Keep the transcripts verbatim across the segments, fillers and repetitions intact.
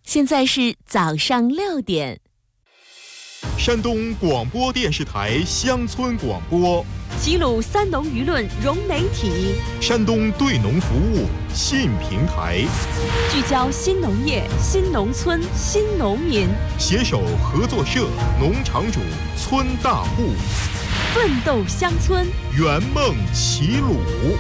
现在是早上六点。 山东广播电视台乡村广播， 齐鲁三农舆论融媒体， 山东对农服务新平台， 聚焦新农业、新农村、新农民， 携手合作社、农场主、村大户， 奋斗乡村， 圆梦齐鲁。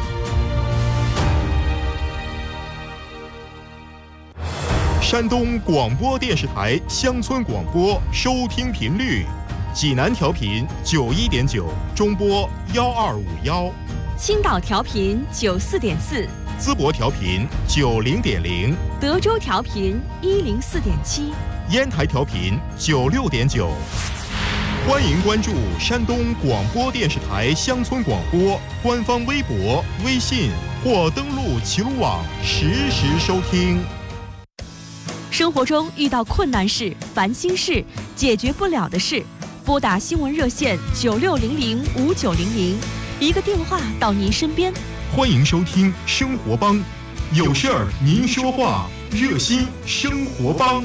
山东广播电视台乡村广播收听频率：济南调频九一点九，中波幺二五幺； 青岛调频九四点四， 淄博调频九零点零， 德州调频一零四点七， 烟台调频九六点九。欢迎关注山东广播电视台乡村广播官方微博、微信，或登录齐鲁网实时收听。 生活中遇到困难事、烦心事、解决不了的事，拨打新闻热线九六零零五九零零，一个电话到您身边。 欢迎收听生活帮，有事儿您说话，热心生活帮。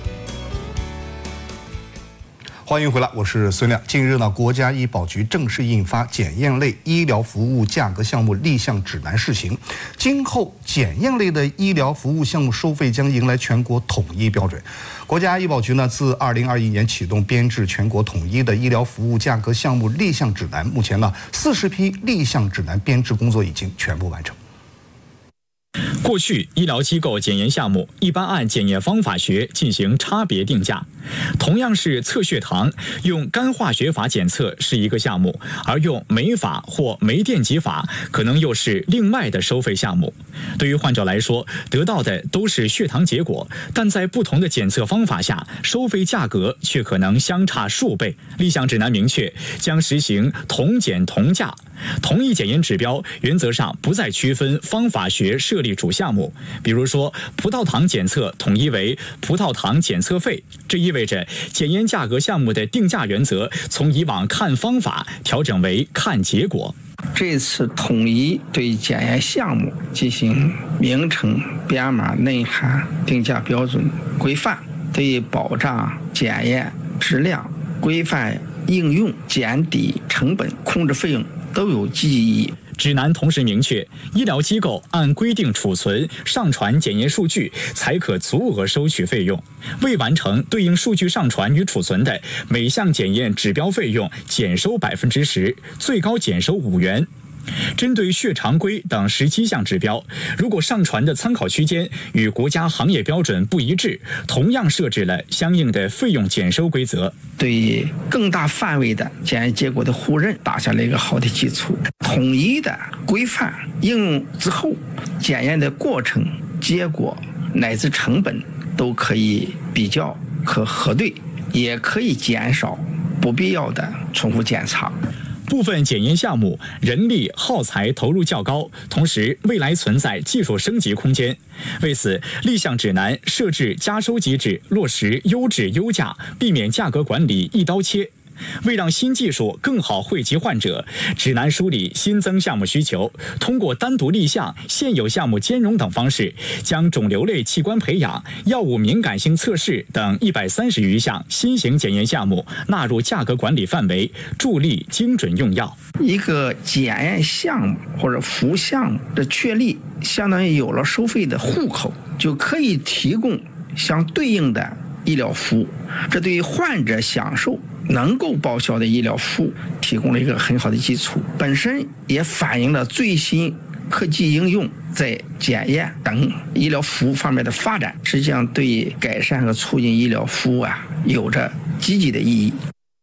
欢迎回来，我是孙亮。近日呢，国家医保局正式印发检验类医疗服务价格项目立项指南试行，今后检验类的医疗服务项目收费将迎来全国统一标准。国家医保局呢，自二零二一年启动编制全国统一的医疗服务价格项目立项指南，目前呢，四十批立项指南编制工作已经全部完成。 过去，医疗机构检验项目一般按检验方法学进行差别定价。同样是测血糖，用干化学法检测是一个项目，而用酶法或酶电极法可能又是另外的收费项目。对于患者来说，得到的都是血糖结果，但在不同的检测方法下，收费价格却可能相差数倍。立项指南明确，将实行同检同价。同一检验指标原则上不再区分方法学设立主项目，比如说葡萄糖检测统一为葡萄糖检测费，这意味着检验价格项目的定价原则从以往看方法调整为看结果。 这次统一对检验项目进行名称、编码、内涵、定价标准规范，对保障检验质量、规范应用、减低成本、控制费用都有积极意义。 指南同时明确，医疗机构按规定储存、上传检验数据，才可足额收取费用。未完成对应数据上传与储存的，每项检验指标费用减收百分之十，最高减收五元。针对血常规等十七项指标，如果上传的参考区间与国家行业标准不一致，同样设置了相应的费用减收规则， 对更大范围的检验结果的互认打下了一个好的基础。统一的规范应用之后，检验的过程、结果乃至成本都可以比较、可核对，也可以减少不必要的重复检查。 部分检验项目人力耗材投入较高，同时未来存在技术升级空间。为此，立项指南设置加收机制，落实优质优价，避免价格管理一刀切。为让新技术更好惠及患者，指南梳理新增项目需求，通过单独立项、现有项目兼容等方式，将肿瘤类器官培养、药物敏感性测试等一百三十余项新型检验项目纳入价格管理范围，助力精准用药。 一个检验项目或者服务项目的确立，相当于有了收费的户口，就可以提供相对应的医疗服务，这对于患者享受能够报销的医疗服务提供了一个很好的基础，本身也反映了最新科技应用在检验等医疗服务方面的发展，实际上对改善和促进医疗服务啊有着积极的意义。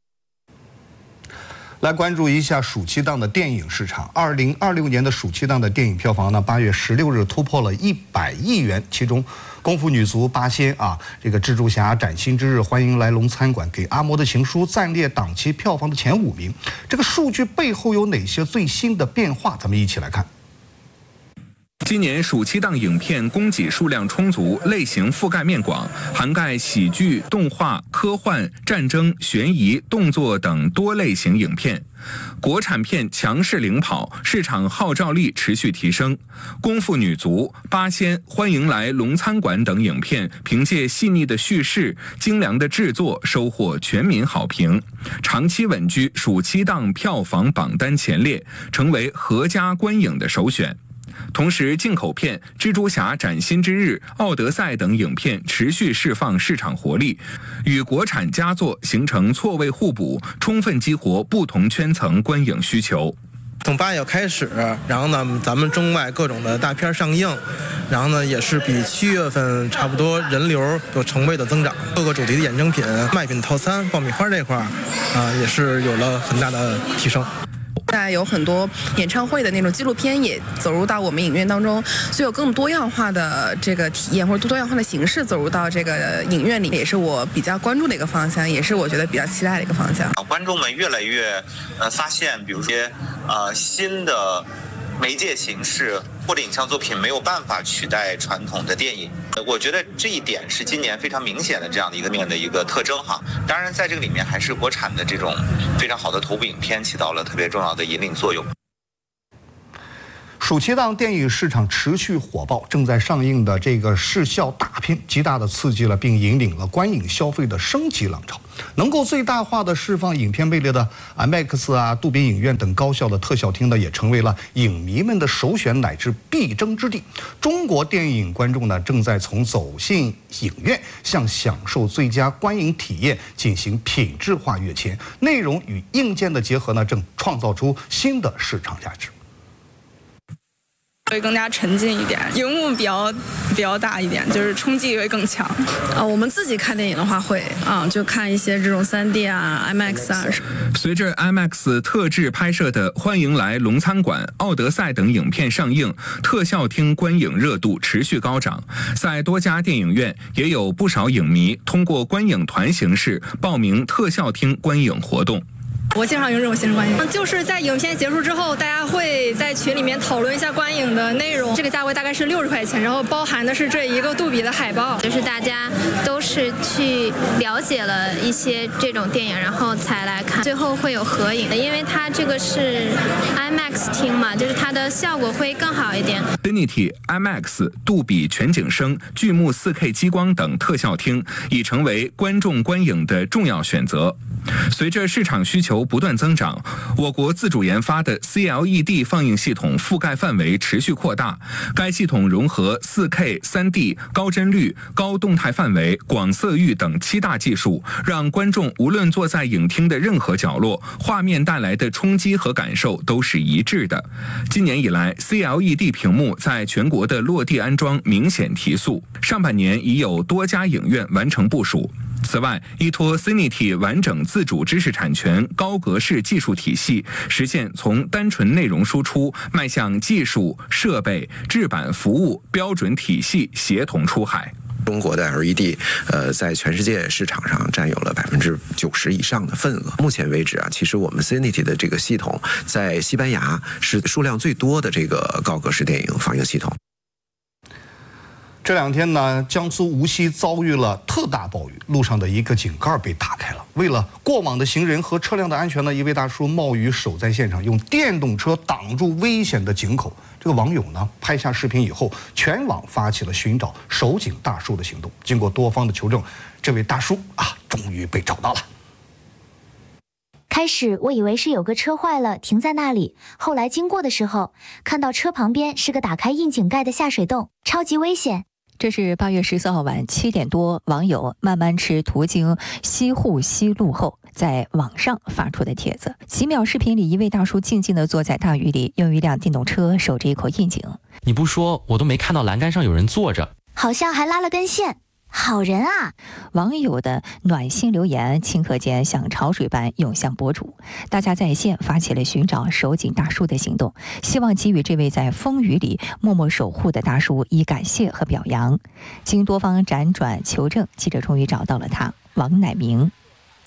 来关注一下暑期档的电影市场。二零二六年的暑期档的电影票房呢，八月十六日突破了一百亿元，其中功夫女足八仙啊，这个蜘蛛侠崭新之日、欢迎来龙餐馆、给阿嬷的情书暂列档期票房的前五名。这个数据背后有哪些最新的变化？咱们一起来看。 今年暑期档影片供给数量充足，类型覆盖面广，涵盖喜剧、动画、科幻、战争、悬疑、动作等多类型影片。国产片强势领跑，市场号召力持续提升。功夫女足、八仙、欢迎来龙餐馆等影片凭借细腻的叙事、精良的制作，收获全民好评，长期稳居暑期档票房榜单前列，成为合家观影的首选。同时，进口片《蜘蛛侠：崭新之日》、《奥德赛》等影片持续释放市场活力，与国产佳作形成错位互补，充分激活不同圈层观影需求。 从八月开始，然后呢，咱们中外各种的大片上映，然后呢，也是比七月份差不多人流有成倍的增长。各个主题的衍生品、卖品套餐、爆米花这块儿，啊，也是有了很大的提升。 现在有很多演唱会的那种纪录片也走入到我们影院当中，所以有更多样化的这个体验或者多样化的形式走入到这个影院里，也是我比较关注的一个方向，也是我觉得比较期待的一个方向。 观众们越来越呃发现，比如说呃新的媒介形式或者影像作品没有办法取代传统的电影，我觉得这一点是今年非常明显的这样的一个面的一个特征哈。当然，在这个里面还是国产的这种非常好的头部影片起到了特别重要的引领作用。 暑期档电影市场持续火爆，正在上映的这个视效大片，极大的刺激了并引领了观影消费的升级浪潮。能够最大化的释放影片魅力的 I M A X 啊、杜比影院等高效的特效厅呢，也成为了影迷们的首选乃至必争之地。中国电影观众呢，正在从走进影院向享受最佳观影体验进行品质化跃迁。内容与硬件的结合呢，正创造出新的市场价值。 会更加沉浸一点，荧幕比较比较大一点，就是冲击会更强。 啊，我们自己看电影的话会啊，就看一些这种三 D 啊、I M A X 啊。 随着 I M A X 特制拍摄的《欢迎来龙餐馆》、《奥德赛》等影片上映，特效厅观影热度持续高涨。在多家电影院，也有不少影迷通过观影团形式报名特效厅观影活动。 我经常用这种形式观影，就是在影片结束之后，大家会在群里面讨论一下观影的内容。这个价位大概是六十块钱，然后包含的是这一个杜比的海报， 就是大家都是去了解了一些这种电影，然后才来看，最后会有合影的，因为它这个是 I M A X 厅嘛，就是它的效果会更好一点。 Infinity、I M A X、杜比全景声、巨幕 四K 激光等特效厅已成为观众观影的重要选择。随着市场需求不断增长，我国自主研发的 C L E D 放映系统覆盖范围持续扩大。该系统融合 四K、三 D、高帧率、高动态范围、广色域等七大技术，让观众无论坐在影厅的任何角落，画面带来的冲击和感受都是一致的。今年以来 ，C L E D 屏幕在全国的落地安装明显提速，上半年已有多家影院完成部署。此外，依托 Cinity 完整自主知识产权高格式技术体系，实现从单纯内容输出迈向技术、设备、制版服务标准体系协同出海。 中国的 L E D， 呃，在全世界市场上占有了百分之九十以上的份额。目前为止啊，其实我们 Cinity 的这个系统在西班牙是数量最多的这个高格式电影放映系统。 这两天呢，江苏无锡遭遇了特大暴雨，路上的一个井盖被打开了。为了过往的行人和车辆的安全呢，一位大叔冒雨守在现场，用电动车挡住危险的井口。这个网友呢拍下视频以后，全网发起了寻找守井大叔的行动。经过多方的求证，这位大叔啊，终于被找到了。 开始我以为是有个车坏了停在那里，后来经过的时候，看到车旁边是个打开窨井盖的下水洞，超级危险。 这是八月十四号晚七点多，网友慢慢吃途经西沪西路后，在网上发出的帖子。几秒视频里，一位大叔静静地坐在大雨里，用一辆电动车守着一口窨井。 你不说，我都没看到栏杆上有人坐着， 好像还拉了根线。好人啊！ 网友的暖心留言顷刻间像潮水般涌向博主，大家在线发起了寻找守井大叔的行动，希望给予这位在风雨里默默守护的大叔以感谢和表扬。经多方辗转求证，记者终于找到了他，王乃明。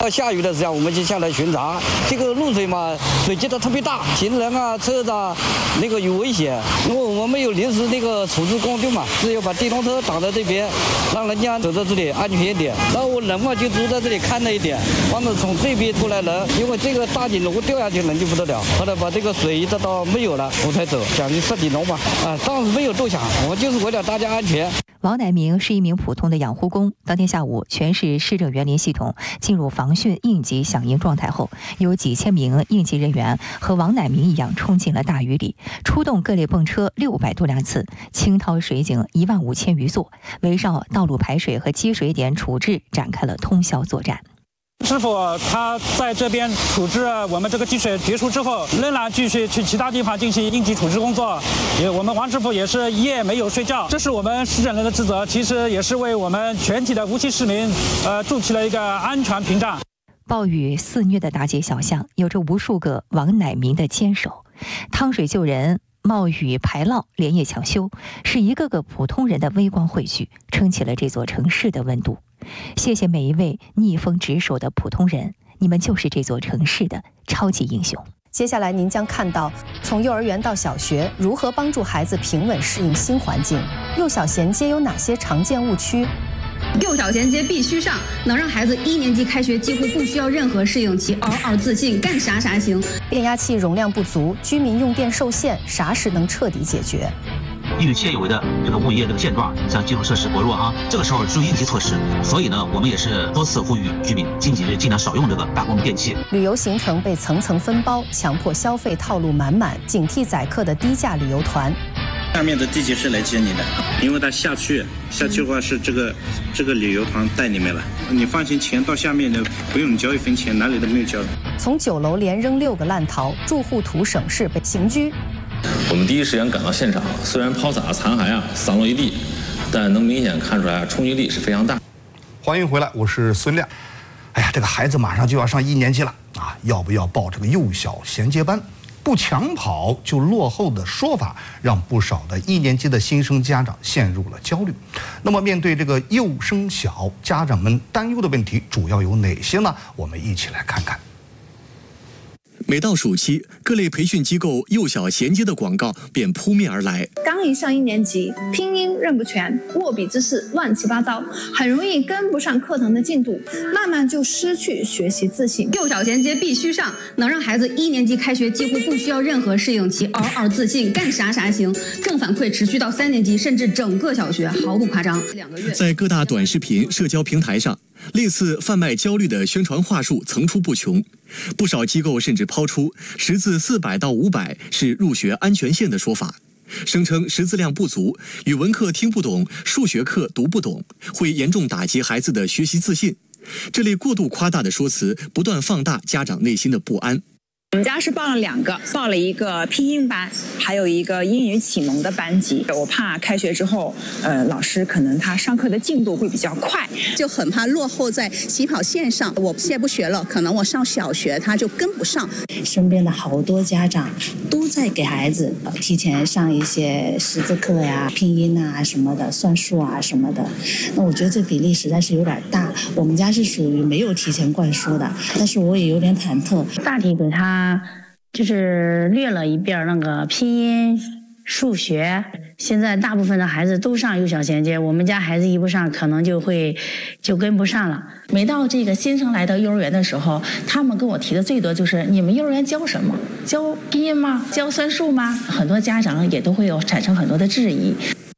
要下雨的时候，我们就下来巡查。这个露水嘛，水积得特别大，行人啊、车子啊，那个有危险。因为我们没有临时那个处置工具嘛，只有把电动车挡在这边，让人家走在这里安全一点。然后我人嘛就住在这里看了一点，完了从这边出来人，因为这个大顶楼掉下去人就不得了。后来把这个水一直到没有了，我才走，想去设顶楼嘛。啊，当时没有多想，我就是为了大家安全。 王乃明是一名普通的养护工。当天下午，全市市政园林系统进入防汛应急响应状态后，有几千名应急人员和王乃明一样冲进了大雨里，出动各类泵车六百多辆次，倾掏水井一万五千余座，围绕道路排水和积水点处置展开了通宵作战。 师傅他在这边处置我们这个积水结束之后，仍然继续去其他地方进行应急处置工作。也我们王师傅也是一夜没有睡觉，这是我们市政人的职责，其实也是为我们全体的无锡市民，呃，筑起了一个安全屏障。 暴雨肆虐的大街小巷，有着无数个王乃明的坚守，趟水救人，冒雨排涝，连夜抢修，是一个个普通人的微光汇聚，撑起了这座城市的温度。谢谢每一位逆风值守的普通人，你们就是这座城市的超级英雄。 接下来您将看到，从幼儿园到小学，如何帮助孩子平稳适应新环境。幼小衔接有哪些常见误区？ 幼小衔接必须上，能让孩子一年级开学几乎不需要任何适应期，嗷嗷自信，干啥啥行。 变压器容量不足，居民用电受限，啥时能彻底解决？ 依据现有的这个物业这个现状，像基础设施薄弱啊，这个时候注意应急措施。所以呢，我们也是多次呼吁居民近几日尽量少用这个大功率电器。 旅游行程被层层分包，强迫消费套路满满，警惕宰客的低价旅游团。 下面的地级市来接你的，因为他下去下去的话是这个这个旅游团带你们了，你放心，钱到下面的不用交一分钱，哪里都没有交。 从九楼连扔六个烂桃，住户图省事被刑拘。 我们第一时间赶到现场，虽然抛洒残骸啊散落一地，但能明显看出来冲击力是非常大。 欢迎回来，我是孙亮。哎呀，这个孩子马上就要上一年级了啊，要不要报这个幼小衔接班？不抢跑就落后的说法，让不少的一年级的新生家长陷入了焦虑。那么，面对这个幼升小，家长们担忧的问题主要有哪些呢？我们一起来看看。 每到暑期，各类培训机构幼小衔接的广告便扑面而来。 刚一上一年级，拼音认不全，握笔姿势乱七八糟，很容易跟不上课堂的进度，慢慢就失去学习自信。 幼小衔接必须上，能让孩子一年级开学几乎不需要任何适应期，嗷嗷自信，干啥啥行。正反馈持续到三年级，甚至整个小学，毫不夸张。两个月，在各大短视频社交平台上，类似贩卖焦虑的宣传话术层出不穷。不少机构甚至抛出识字四百到五百是入学安全线的说法，声称识字量不足、语文课听不懂、数学课读不懂，会严重打击孩子的学习自信。这类过度夸大的说辞，不断放大家长内心的不安。 我们家是报了两个，报了一个拼音班，还有一个英语启蒙的班级。我怕开学之后，呃，老师可能他上课的进度会比较快， 就很怕落后在起跑线上。我现在不学了，可能我上小学他就跟不上。 身边的好多家长都在给孩子提前上一些识字课呀、拼音啊什么的、算术啊什么的。那我觉得这比例实在是有点大。我们家是属于没有提前灌输的，但是我也有点忐忑。 大体给他。他就是略了一遍那个拼音、数学。现在大部分的孩子都上幼小衔接，我们家孩子一不上，可能就会就跟不上了。 没到这个新生来到幼儿园的时候，他们跟我提的最多就是你们幼儿园教什么？教拼音吗？教算术吗？很多家长也都会有产生很多的质疑。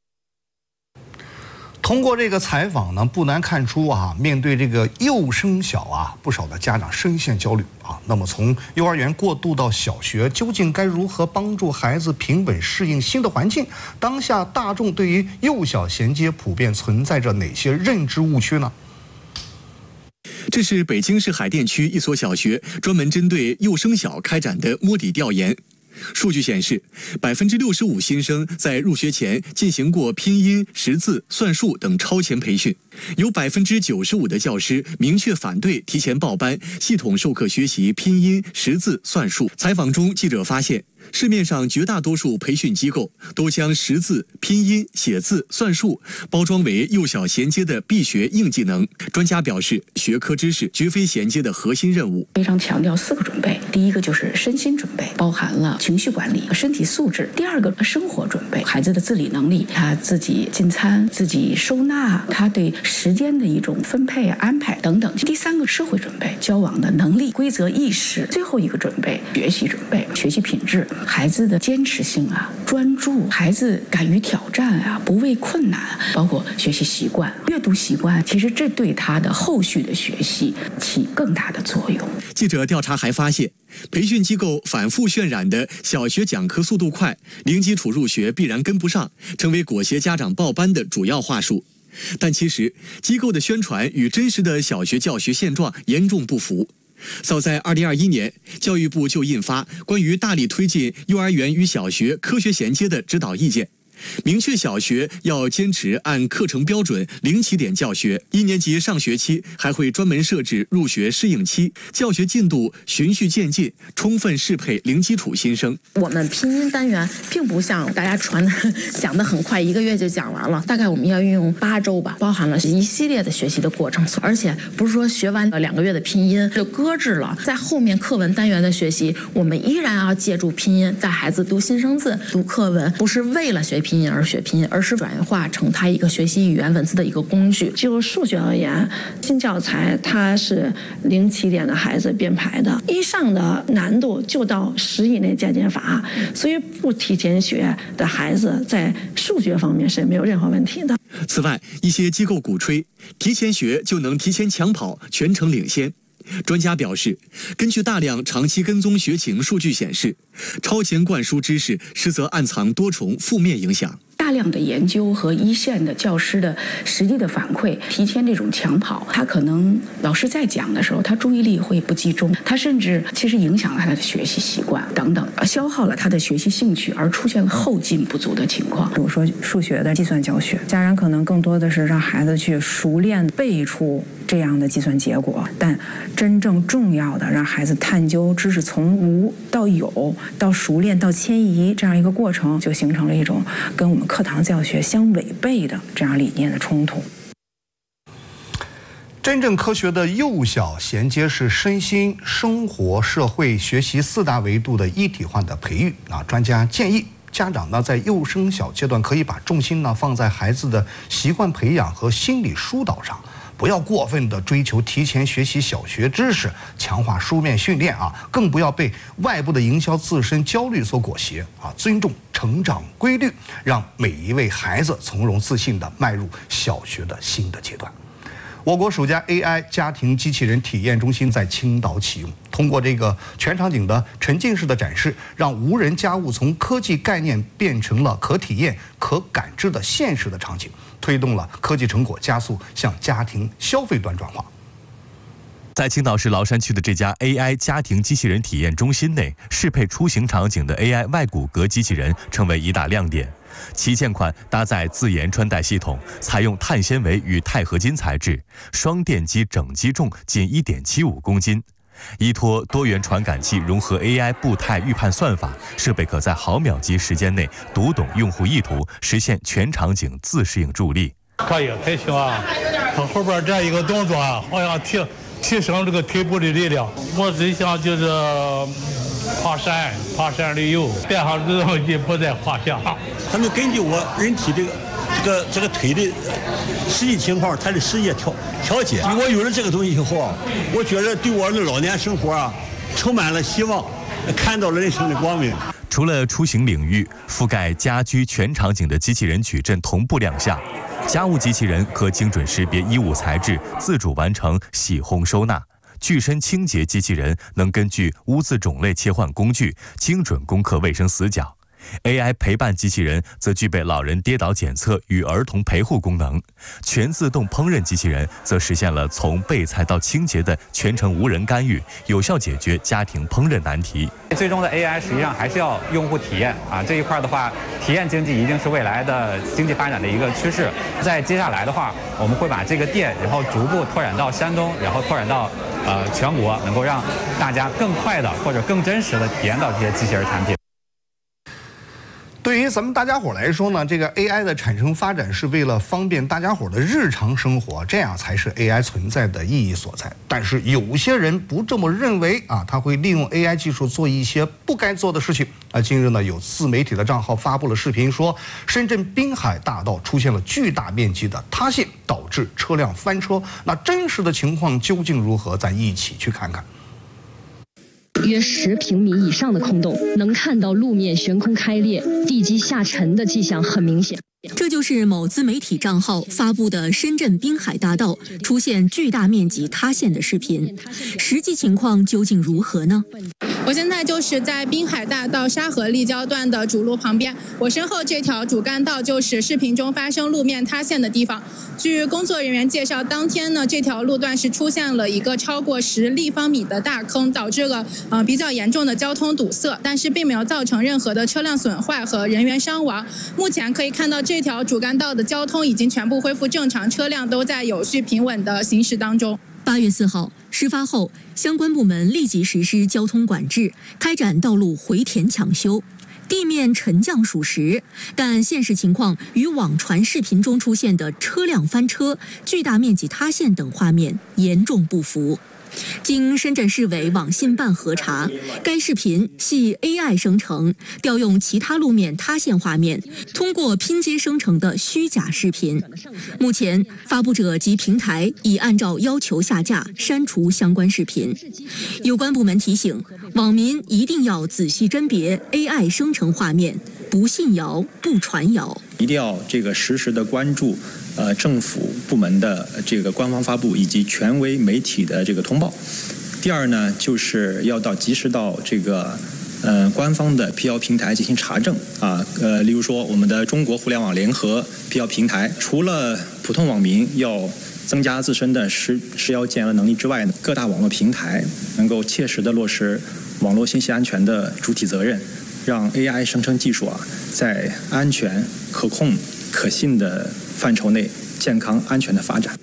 通过这个采访呢，不难看出啊，面对这个幼升小啊，不少的家长深陷焦虑啊。那么从幼儿园过渡到小学，究竟该如何帮助孩子平稳适应新的环境？当下大众对于幼小衔接普遍存在着哪些认知误区呢？ 这是北京市海淀区一所小学专门针对幼升小开展的摸底调研。数据显示，百分之六十五新生在入学前进行过拼音、识字、算术等超前培训，有百分之九十五的教师明确反对提前报班、系统授课学习拼音、识字、算术。采访中，记者发现， 市面上绝大多数培训机构都将识字、拼音、写字、算术包装为幼小衔接的必学硬技能。专家表示，学科知识绝非衔接的核心任务。 非常强调四个准备，第一个就是身心准备，包含了情绪管理、身体素质；第二个生活准备，孩子的自理能力，他自己进餐、自己收纳，他对时间的一种分配、安排等等；第三个社会准备，交往的能力、规则意识；最后一个准备，学习准备，学习品质。孩子的坚持性啊、专注，孩子敢于挑战啊、不畏困难，包括学习习惯、阅读习惯，其实这对他的后续的学习起更大的作用。 记者调查还发现，培训机构反复渲染的小学讲课速度快、零基础入学必然跟不上，成为裹挟家长报班的主要话术。但其实，机构的宣传与真实的小学教学现状严重不符。早在二零二一年，教育部就印发关于大力推进幼儿园与小学科学衔接的指导意见，明确小学要坚持按课程标准零起点教学，一年级上学期还会专门设置入学适应期，教学进度循序渐进，充分适配零基础新生。 我们拼音单元并不像大家传的讲得很快，一个月就讲完了，大概我们要运用八周吧，包含了一系列的学习的过程，而且不是说学完两个月的拼音就搁置了，在后面课文单元的学习，我们依然要借助拼音，带孩子读新生字、读课文，不是为了学拼音而学拼音，而是转化成他一个学习语言文字的一个工具。就数学而言，新教材它是零起点的孩子编排的，一上的难度就到十以内加减法，所以不提前学的孩子在数学方面是没有任何问题的。 此外，一些机构鼓吹提前学就能提前抢跑，全程领先。专家表示，根据大量长期跟踪学情数据显示，超前灌输知识实则暗藏多重负面影响。 大量的研究和一线的教师的实际的反馈，提前这种抢跑，他可能老师在讲的时候，他注意力会不集中，他甚至其实影响了他的学习习惯等等，消耗了他的学习兴趣，而出现了后劲不足的情况。 比如说数学的计算教学，家长可能更多的是让孩子去熟练背出这样的计算结果，但真正重要的让孩子探究知识从无到有到熟练到迁移这样一个过程，就形成了一种跟我们课堂教学相违背的这样理念的冲突。 真正科学的幼小衔接是身心、生活、社会、学习四大维度的一体化的培育。啊，专家建议家长呢在幼升小阶段可以把重心呢放在孩子的习惯培养和心理疏导上。不要过分的追求提前学习小学知识，强化书面训练啊，更不要被外部的营销自身焦虑所裹挟啊！尊重成长规律，让每一位孩子从容自信地迈入小学的新的阶段。我国首家 A I 家庭机器人体验中心在青岛启用，通过这个全场景的沉浸式的展示，让无人家务从科技概念变成了可体验、可感知的现实的场景，推动了科技成果加速向家庭消费端转化。 在青岛市崂山区的这家 A I 家庭机器人体验中心内，适配出行场景的 A I 外骨骼机器人成为一大亮点。旗舰款搭载自研穿戴系统，采用碳纤维与钛合金材质，双电机整机重仅 一点七五公斤。依托多元传感器融合 A I 步态预判算法，设备可在毫秒级时间内读懂用户意图，实现全场景自适应助力。 可以，还行啊。它后边这一个动作啊，好像提提升这个腿部的力量。我最想就是爬山，爬山旅游，带上这个东西不在话下。 它能根据我人体这个这个这个腿的实际情况，它的视野调调节。我有了这个东西以后啊，我觉得对我的老年生活啊，充满了希望，看到了人生的光明。 除了出行领域，覆盖家居全场景的机器人矩阵同步亮相。家务机器人可精准识别衣物材质，自主完成洗烘收纳。具身清洁机器人能根据污渍种类切换工具，精准攻克卫生死角。A I 陪伴机器人则具备老人跌倒检测与儿童陪护功能，全自动烹饪机器人则实现了从备菜到清洁的全程无人干预，有效解决家庭烹饪难题。 最终的 A I 实际上还是要用户体验啊，这一块的话，体验经济一定是未来的经济发展的一个趋势。在接下来的话，我们会把这个店，然后逐步拓展到山东，然后拓展到呃全国，能够让大家更快的或者更真实的体验到这些机器人产品。 对于咱们大家伙来说呢，这个 A I 的产生发展是为了方便大家伙的日常生活，这样才是 A I 存在的意义所在。但是有些人不这么认为啊，他会利用 A I 技术做一些不该做的事情。啊，近日呢，有自媒体的账号发布了视频，说深圳滨海大道出现了巨大面积的塌陷，导致车辆翻车。那真实的情况究竟如何？咱一起去看看。 约十平米以上的空洞，能看到路面悬空开裂、地基下沉的迹象很明显。 这就是某自媒体账号发布的深圳滨海大道出现巨大面积塌陷的视频，实际情况究竟如何呢？ 我现在就是在滨海大道沙河立交段的主路旁边，我身后这条主干道就是视频中发生路面塌陷的地方。据工作人员介绍，当天呢这条路段是出现了一个超过十立方米的大坑，导致了呃比较严重的交通堵塞，但是并没有造成任何的车辆损坏和人员伤亡。目前可以看到这条主干道的交通已经全部恢复正常，车辆都在有序平稳的行驶当中。 八月四号，事发后，相关部门立即实施交通管制，开展道路回填抢修。地面沉降属实，但现实情况与网传视频中出现的车辆翻车、巨大面积塌陷等画面严重不符。经深圳市委网信办核查，该视频系 A I 生成，调用其他路面塌陷画面，通过拼接生成的虚假视频。目前，发布者及平台已按照要求下架、删除相关视频。有关部门提醒，网民一定要仔细甄别 A I 生成画面，不信谣、不传谣。 一定要这个实时的关注。呃，政府部门的这个官方发布以及权威媒体的这个通报。第二呢，就是要到及时到这个呃官方的辟谣平台进行查证啊。呃，例如说我们的中国互联网联合辟谣平台，除了普通网民要增加自身的实实谣检验能力之外呢，各大网络平台能够切实的落实网络信息安全的主体责任，让 A I 生成技术啊在安全、可控、可信的范畴内健康安全的发展。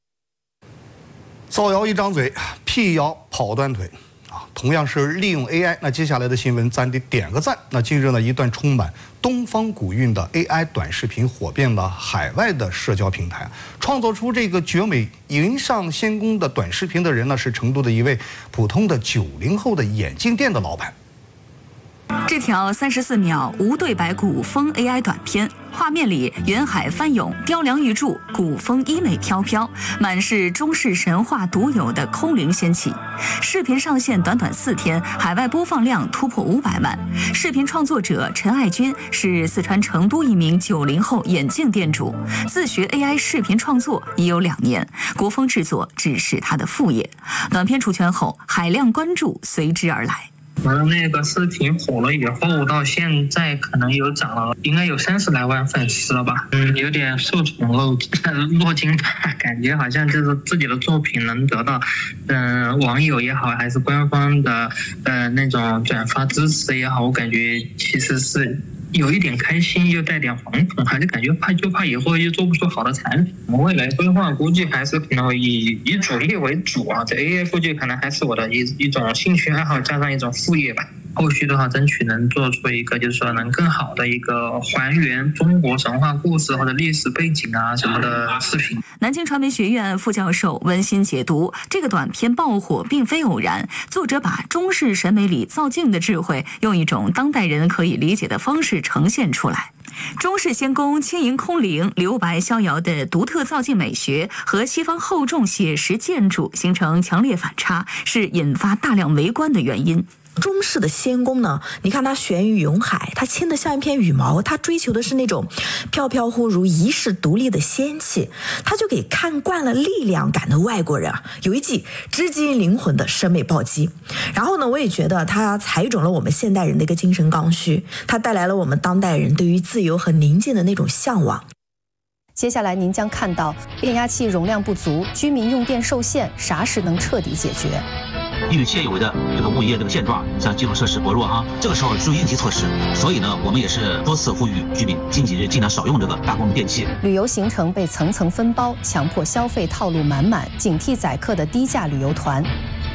造谣一张嘴，辟谣跑断腿啊！同样是利用 A I， 那接下来的新闻咱得点个赞。那近日呢，一段充满东方古韵的 A I 短视频火遍了海外的社交平台。创作出这个绝美云上仙宫的短视频的人呢，是成都的一位普通的九零后的眼镜店的老板。 这条三十四秒无对白古风 A I 短片，画面里云海翻涌，雕梁玉柱，古风衣袂飘飘，满是中式神话独有的空灵仙气。视频上线短短四天，海外播放量突破五百万。视频创作者陈爱军是四川成都一名九零后眼镜店主，自学 A I 视频创作已有两年，古风制作只是他的副业。短片出圈后，海量关注随之而来。 我的那个视频火了以后，到现在可能有涨了，应该有三十来万粉丝了吧。嗯，有点受宠若若惊吧，感觉好像就是自己的作品能得到，嗯、呃，网友也好，还是官方的呃那种转发支持也好，我感觉其实是有一点开心，又带点惶恐，还是感觉怕就怕以后又做不出好的产品。未来规划估计还是可能以以主业为主啊，这 A I 估计可能还是我的一一种兴趣爱好加上一种副业吧。后续的话，争取能做出一个，就是说能更好的一个还原中国神话故事或者历史背景啊什么的视频。 南京传媒学院副教授温馨解读，这个短片爆火并非偶然，作者把中式审美里造镜的智慧，用一种当代人可以理解的方式呈现出来。中式仙宫轻盈空灵、留白逍遥的独特造镜美学和西方厚重写实建筑形成强烈反差，是引发大量围观的原因。 中式的仙宫呢，你看它悬于云海，它轻得像一片羽毛，它追求的是那种飘飘忽如遗世独立的仙气，它就给看惯了力量感的外国人啊，有一记直击灵魂的审美暴击。然后呢，我也觉得它踩准了我们现代人的一个精神刚需，它带来了我们当代人对于自由和宁静的那种向往。 接下来您将看到变压器容量不足，居民用电受限，啥时能彻底解决？ 因为现有的这个物业这个现状，像基础设施薄弱哈，这个时候注意应急措施。所以呢，我们也是多次呼吁居民近几日尽量少用这个大功率电器。 旅游行程被层层分包，强迫消费套路满满，警惕宰客的低价旅游团。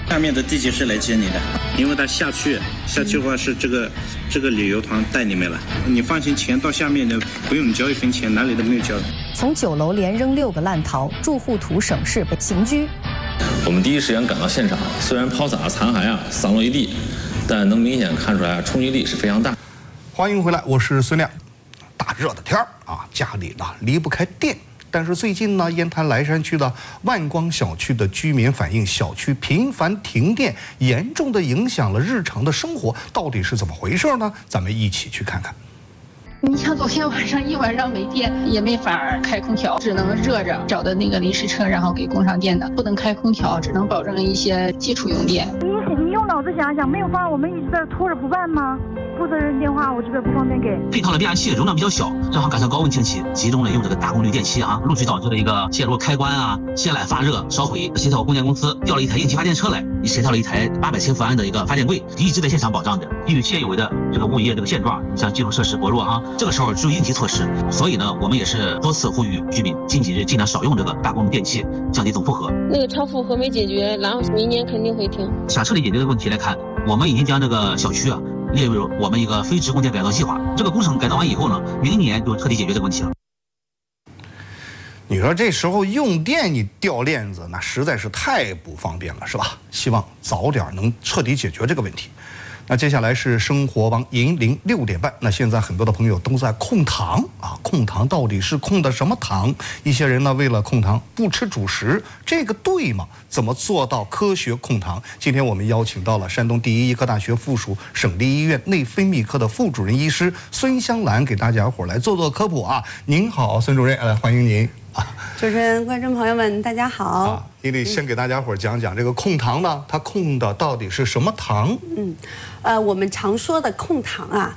下面的地级市来接你的，因为他下去下去的话是这个这个旅游团带你们了，你放心，钱到下面的不用你交一分钱，哪里都没有交。 从九楼连扔六个烂桃，住户图省市被刑拘。 我们第一时间赶到现场，虽然抛洒残骸啊散落一地，但能明显看出来冲击力是非常大。 欢迎回来，我是孙亮。大热的天儿啊，家里呢离不开电。但是最近呢，烟台莱山区的万光小区的居民反映，小区频繁停电，严重的影响了日常的生活。到底是怎么回事呢？咱们一起去看看。 你像昨天晚上一晚上没电，也没法开空调，只能热着找的那个临时车，然后给供上电的，不能开空调，只能保证一些基础用电。 你你用脑子想想，没有办法，我们一直在这拖着不办吗？负责人电话我这边不方便给。 配套的变压器容量比较小，正好赶上高温天气，集中的用这个大功率电器啊，陆续导致了一个线路开关啊、线缆发热烧毁。协调供电公司调了一台应急发电车来，协调了一台八百千伏安的一个发电柜，一直在现场保障着。基于现有的这个物业这个现状，像基础设施薄弱哈，这个时候注意应急措施。所以呢，我们也是多次呼吁居民近几日尽量少用这个大功率电器，降低总负荷。 那个超负荷没解决，然后明年肯定会停。 想彻底解决这个问题来看，我们已经将这个小区啊列入我们一个非职供电改造计划。这个工程改造完以后呢，明年就彻底解决这个问题了。 你说这时候用电你掉链子，那实在是太不方便了，是吧？希望早点能彻底解决这个问题。那接下来是生活帮银铃六点半。那现在很多的朋友都在控糖啊，控糖到底是控的什么糖？一些人呢为了控糖不吃主食，这个对吗？怎么做到科学控糖？今天我们邀请到了山东第一医科大学附属省立医院内分泌科的副主任医师孙香兰，给大家伙来做做科普啊。您好，孙主任，来欢迎您。 主持人、观众朋友们，大家好。啊， 你得先给大家伙讲讲这个控糖呢，它控的到底是什么糖？ 嗯，呃，我们常说的控糖啊，